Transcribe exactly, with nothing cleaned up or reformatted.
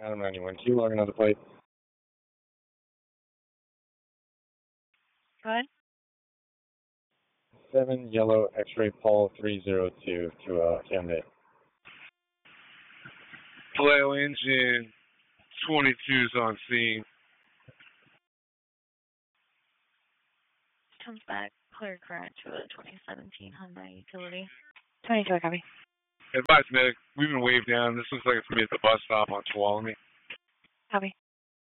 Adam ninety-one Q, logging on the plate. Go ahead. seven Yellow X-Ray Paul three zero two to uh, Camden. Flail engine twenty-two's on scene. Comes back, clear current to a twenty seventeen Hyundai Utility. twenty-two, copy. Advice, medic. We've been waved down. This looks like it's going to be at the bus stop on Tuolumne. Copy.